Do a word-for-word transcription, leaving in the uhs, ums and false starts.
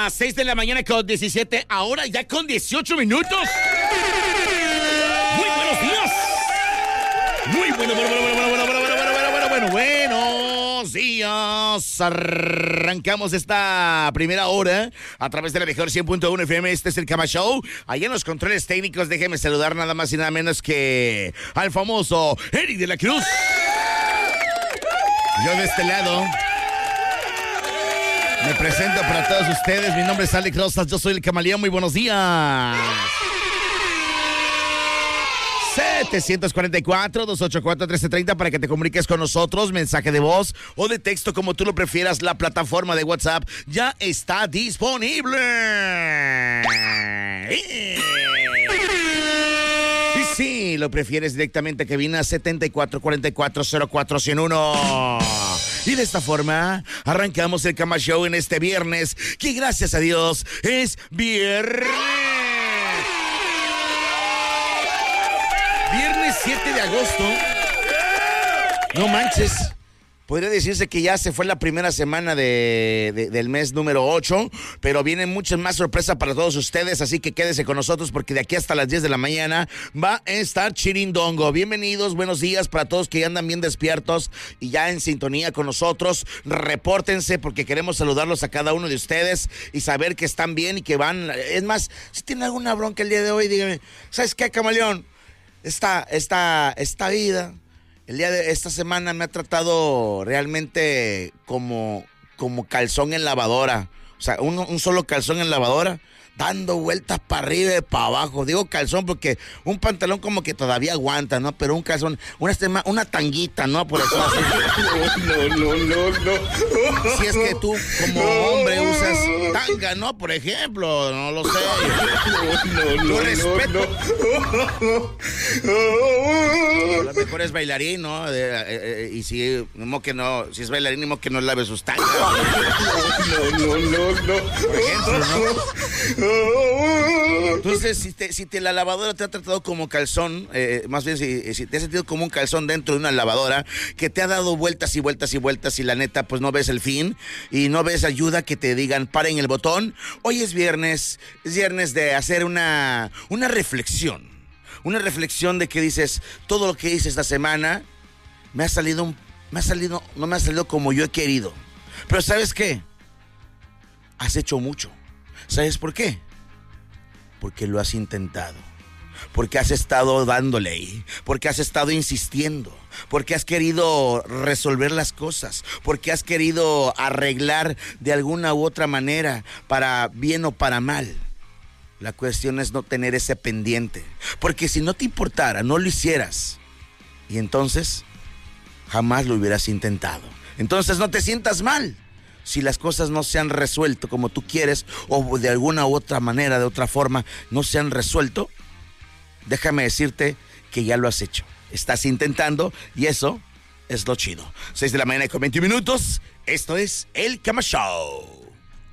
las seis de la mañana con diecisiete, ahora ya con dieciocho minutos. Muy buenos días. Muy bueno, bueno, bueno, bueno, bueno, bueno, bueno, bueno, bueno, bueno, buenos días. Arrancamos esta primera hora a través de la mejor cien punto uno F M. Este es el Cama Show. Allá en los controles técnicos, déjeme saludar nada más y nada menos que al famoso Eric de la Cruz. Yo de este lado me presento para todos ustedes. Mi nombre es Alex Rosas, yo soy el Camaleón. Muy buenos días. setecientos cuarenta y cuatro, doscientos ochenta y cuatro, trece treinta para que te comuniques con nosotros, mensaje de voz o de texto, como tú lo prefieras. La plataforma de WhatsApp ya está disponible. Y si lo prefieres directamente, que viene a setenta y cuatro cuarenta y cuatro cero cuatro cero uno. Y de esta forma arrancamos el Cama Show en este viernes, que gracias a Dios es viernes. Viernes siete de agosto. No manches. Podría decirse que ya se fue la primera semana de, de, del mes número ocho, pero vienen muchas más sorpresas para todos ustedes, así que quédese con nosotros porque de aquí hasta las diez de la mañana va a estar Chirindongo. Bienvenidos, buenos días para todos que ya andan bien despiertos y ya en sintonía con nosotros. Repórtense porque queremos saludarlos a cada uno de ustedes y saber que están bien y que van. Es más, si tienen alguna bronca el día de hoy, díganme, ¿sabes qué, Camaleón? Esta, esta, esta vida, el día de esta semana me ha tratado realmente como, como calzón en lavadora. O sea, un, un solo calzón en lavadora, dando vueltas para arriba y para abajo. Digo calzón porque un pantalón como que todavía aguanta, ¿no? Pero un calzón, una, una tanguita, ¿no? Por eso así. No, no, no, no. Si es que tú como hombre usas tanga, ¿no? Por ejemplo, no lo sé. No, no, no. respeto. No, no. A lo mejor es bailarín, ¿no? De, eh, eh, y si, no, que no, si es bailarín, ni modo que no lave sus tangas. No, no, no, no. Por ejemplo, ¿no? Entonces, si, te, si te, la lavadora te ha tratado como calzón, eh, más bien si, si te has sentido como un calzón dentro de una lavadora que te ha dado vueltas y vueltas y vueltas y la neta pues no ves el fin y no ves ayuda, que te digan paren el botón. Hoy es viernes, es viernes de hacer una, una reflexión, una reflexión de que dices, todo lo que hice esta semana me ha salido, un, me ha salido, no me ha salido como yo he querido, pero ¿sabes qué? Has hecho mucho. ¿Sabes por qué? Porque lo has intentado, porque has estado dándole ahí, porque has estado insistiendo, porque has querido resolver las cosas, porque has querido arreglar de alguna u otra manera, para bien o para mal. La cuestión es no tener ese pendiente, porque si no te importara, no lo hicieras, y entonces jamás lo hubieras intentado. Entonces no te sientas mal si las cosas no se han resuelto como tú quieres, o de alguna u otra manera, de otra forma, no se han resuelto. Déjame decirte que ya lo has hecho. Estás intentando y eso es lo chido. seis de la mañana con veinte minutos. Esto es El Cama Show.